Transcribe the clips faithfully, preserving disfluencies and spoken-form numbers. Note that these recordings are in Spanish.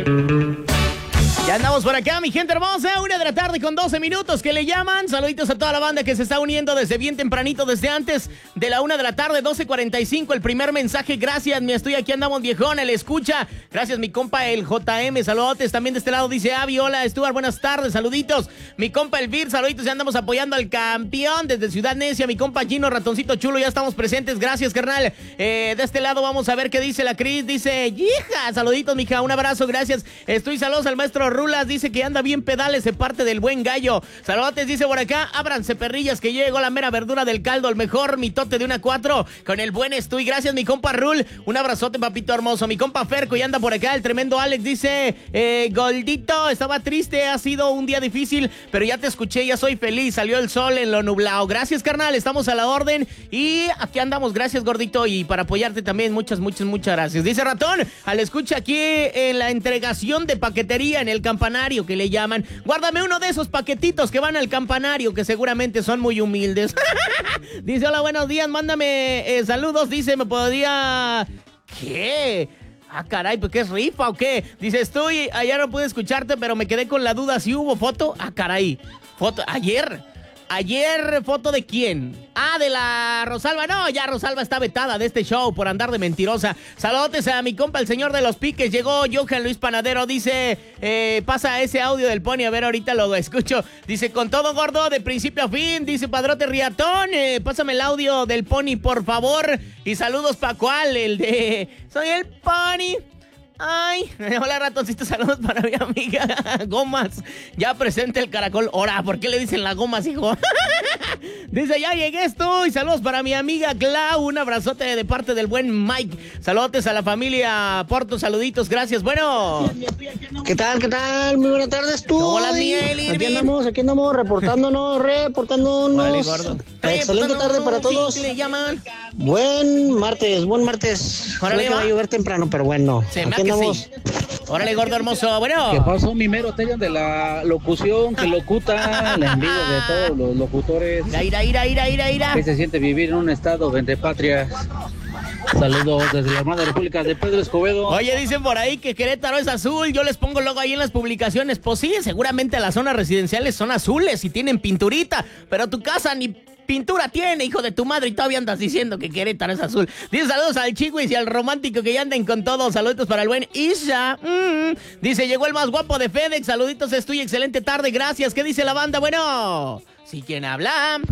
Ya andamos por acá, mi gente hermosa, una de la tarde con doce minutos que le llaman. Saluditos a toda la banda que se está uniendo desde bien tempranito, desde antes de la una de la tarde, doce cuarenta y cinco. El primer mensaje, gracias, mi estoy aquí, andamos viejón, el escucha. Gracias, mi compa el J M, saludotes. También de este lado dice Avi, hola, Stuart, buenas tardes, saluditos. Mi compa el Vir, saluditos, ya andamos apoyando al campeón desde Ciudad Necia. Mi compa Gino, ratoncito chulo, ya estamos presentes, gracias, carnal. Eh, de este lado vamos a ver qué dice la Cris, dice, hija, saluditos, mija, un abrazo, gracias. Estoy saludos al maestro Rulas, dice que anda bien pedales de parte del buen gallo. Saludotes, dice por acá, ábranse perrillas que llegó la mera verdura del caldo, el mejor mitote de una cuatro con el buen Estoy. Gracias, mi compa Rul, un abrazote, papito hermoso. Mi compa Ferco y anda por acá, el tremendo Alex dice, eh, Goldito, estaba triste, ha sido un día difícil, pero ya te escuché, ya soy feliz, salió el sol en lo nublado. Gracias, carnal, estamos a la orden y aquí andamos, gracias, gordito, y para apoyarte también, muchas, muchas, muchas gracias. Dice Ratón, al escucha aquí en la entregación de paquetería en el campanario que le llaman. Guárdame uno de esos paquetitos que van al campanario, que seguramente son muy humildes. Dice, hola, buenos días, mándame eh, saludos. Dice, ¿me podría...? ¿Qué? Ah, caray, ¿pues qué es rifa o qué? Dice, estoy, ayer no pude escucharte, pero me quedé con la duda, ¿si hubo foto? Ah, caray, foto, ayer... Ayer, ¿foto de quién? Ah, de la Rosalba. No, ya Rosalba está vetada de este show por andar de mentirosa. Saludos a mi compa, el señor de los piques. Llegó Johan Luis Panadero. Dice, eh, pasa ese audio del Pony. A ver, ahorita lo escucho. Dice, con todo gordo, de principio a fin. Dice, Padrote Riatón, eh, pásame el audio del Pony, por favor. Y saludos, ¿pa' cuál? El de... Soy el Pony. Ay, hola ratoncito, saludos para mi amiga Gomas. Ya presente el caracol. Ahora, ¿por qué le dicen la Gomas, hijo? Dice, ya llegué, estoy. Saludos para mi amiga Clau. Un abrazote de parte del buen Mike. Saludos a la familia Porto, saluditos, gracias. Bueno. ¿Qué tal, qué tal? Muy buenas tardes, tú. Hola, Miel. Aquí andamos, aquí andamos reportándonos, reportándonos. Vale, gordo. Excelente tarde para todos. ¿Qué le llaman? Buen martes, buen martes. Órale, va a llover temprano, pero bueno. Se me aquí andamos. Sí. Órale, gordo hermoso, bueno. ¿Qué pasó, mi mero Tellan de la locución que locuta? La envidia de todos los locutores. Ira, ira, ira, ira, ira. ¿Qué se siente vivir en un estado de patria? Saludos desde la hermana República de Pedro Escobedo. Oye, dicen por ahí que Querétaro es azul. Yo les pongo luego ahí en las publicaciones. Pues sí, seguramente las zonas residenciales son azules y tienen pinturita, pero tu casa ni pintura tiene, hijo de tu madre, y todavía andas diciendo que Querétaro es azul. Dice, saludos al Chihuis y al romántico que ya anden con todo. Saluditos para el buen Isha. Mm. Dice, llegó el más guapo de FedEx. Saluditos, estoy, excelente tarde, gracias. ¿Qué dice la banda? Bueno, ¿sí quién habla?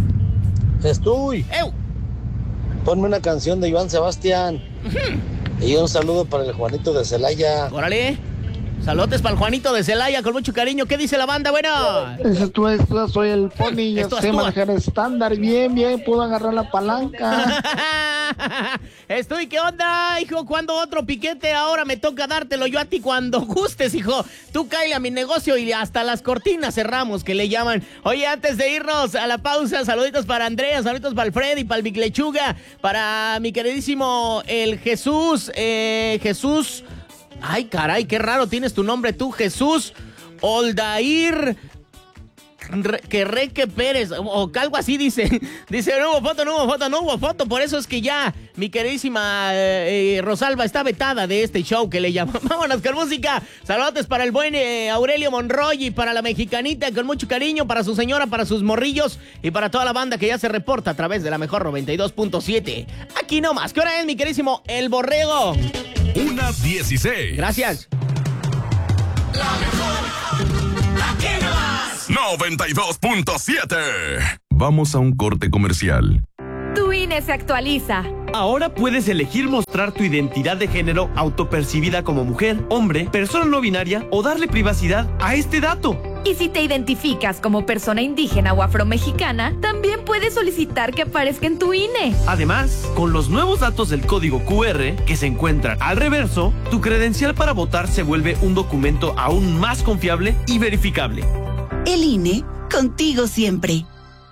Estoy. ¡Ew! Ponme una canción de Iván Sebastián. Uh-huh. Y un saludo para el Juanito de Celaya. Órale. Saludos para el Juanito de Celaya, con mucho cariño. ¿Qué dice la banda? Bueno. Esto es, soy el Pony, yo sé manejar estándar, bien, bien, puedo agarrar la palanca. Estoy, ¿qué onda, hijo? ¿Cuándo otro piquete? Ahora me toca dártelo yo a ti cuando gustes, hijo. Tú cáele a mi negocio y hasta las cortinas cerramos, que le llaman. Oye, antes de irnos a la pausa, saluditos para Andrea, saluditos para el Freddy, para el Big Lechuga, para mi queridísimo el Jesús, eh, Jesús... Ay, caray, qué raro tienes tu nombre tú, Jesús Oldair Querreque Pérez, o algo así dice. Dice, no hubo foto, no hubo foto, no hubo foto. Por eso es que ya mi queridísima eh, Rosalba está vetada de este show que le llaman. Vámonos con música. Saludos para el buen eh, Aurelio Monroy y para la mexicanita, con mucho cariño, para su señora, para sus morrillos y para toda la banda que ya se reporta a través de la mejor noventa y dos punto siete. Aquí nomás. ¿Qué hora es, mi queridísimo El Borrego? Una dieciséis. Gracias. La mejor. Aquí nomás. noventa y dos punto siete. Vamos a un corte comercial. Tu I N E se actualiza. Ahora puedes elegir mostrar tu identidad de género autopercibida como mujer, hombre, persona no binaria o darle privacidad a este dato. Y si te identificas como persona indígena o afromexicana, también puedes solicitar que aparezca en tu I N E. Además, con los nuevos datos del código Q R que se encuentran al reverso, tu credencial para votar se vuelve un documento aún más confiable y verificable. El I N E, contigo siempre.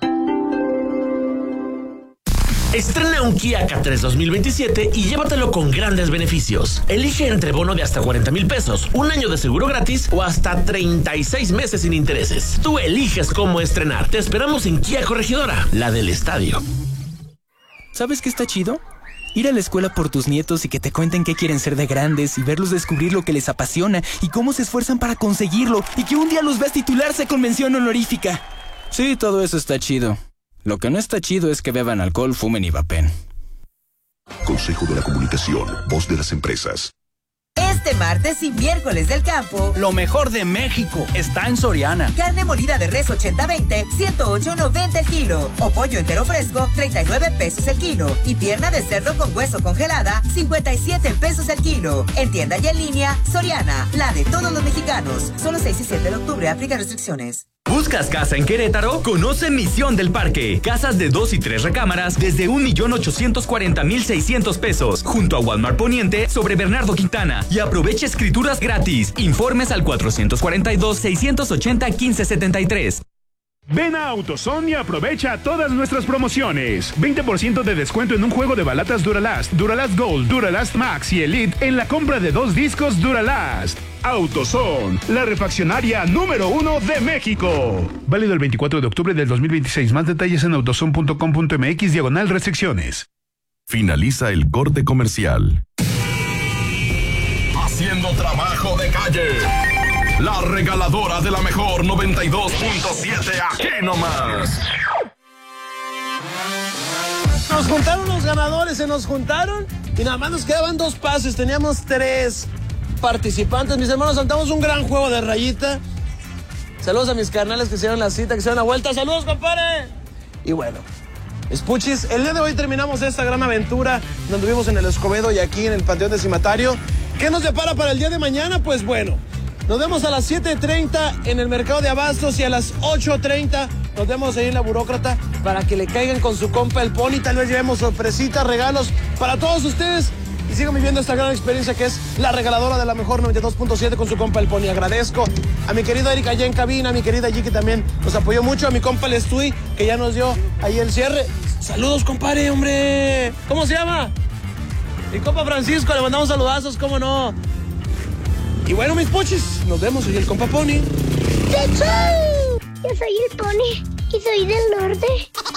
Estrena un Kia K tres dos mil veintisiete y llévatelo con grandes beneficios. Elige entre bono de hasta cuarenta mil pesos, un año de seguro gratis o hasta treinta y seis meses sin intereses. Tú eliges cómo estrenar. Te esperamos en Kia Corregidora, la del estadio. ¿Sabes qué está chido? Ir a la escuela por tus nietos y que te cuenten qué quieren ser de grandes y verlos descubrir lo que les apasiona y cómo se esfuerzan para conseguirlo y que un día los veas titularse con mención honorífica. Sí, todo eso está chido. Lo que no está chido es que beban alcohol, fumen y vapen. Consejo de la Comunicación, voz de las empresas. Este martes y miércoles del campo, lo mejor de México está en Soriana. Carne molida de res ochenta veinte, ciento ocho noventa el kilo. O pollo entero fresco, treinta y nueve pesos el kilo. Y pierna de cerdo con hueso congelada, cincuenta y siete pesos el kilo. En tienda y en línea, Soriana, la de todos los mexicanos. Solo seis y siete de octubre, aplica restricciones. ¿Buscas casa en Querétaro? Conoce Misión del Parque. Casas de dos y tres recámaras desde un millón ochocientos cuarenta mil seiscientos pesos. Junto a Walmart Poniente sobre Bernardo Quintana. Y aprovecha escrituras gratis. Informes al cuatrocientos cuarenta y dos, seiscientos ochenta, quince setenta y tres. Ven a AutoZone y aprovecha todas nuestras promociones. veinte por ciento de descuento en un juego de balatas Duralast, Duralast Gold, Duralast Max y Elite en la compra de dos discos Duralast. AutoZone, la refaccionaria número uno de México. Válido el veinticuatro de octubre del dos mil veintiséis. Más detalles en autozone punto com punto m x diagonal restricciones. Finaliza el corte comercial. Haciendo trabajo de calle. La regaladora de la mejor noventa y dos punto siete, aquí nomás. Nos juntaron los ganadores, se nos juntaron y nada más nos quedaban dos pases. Teníamos tres participantes. Mis hermanos, saltamos un gran juego de rayita. Saludos a mis carnales que hicieron la cita, que hicieron la vuelta. ¡Saludos, compadre! Y bueno, Espuchis, el día de hoy terminamos esta gran aventura donde vivimos en el Escobedo y aquí en el Panteón de Cimatario. ¿Qué nos depara para el día de mañana? Pues bueno, nos vemos a las siete treinta en el Mercado de Abastos y a las ocho treinta nos vemos ahí en La Burócrata para que le caigan con su compa el Pony. Tal vez llevemos sorpresitas, regalos para todos ustedes y sigan viviendo esta gran experiencia que es la regaladora de la mejor noventa y dos punto siete con su compa el Pony. Agradezco a mi querida Erika allá en cabina, a mi querida G que también nos apoyó mucho, a mi compa el Estui que ya nos dio ahí el cierre. Saludos, compadre, hombre. ¿Cómo se llama? Mi compa Francisco, le mandamos saludazos, cómo no. Y bueno, mis puchis, nos vemos, soy el compa Pony. ¡Chau! Yo soy el Pony y soy del norte.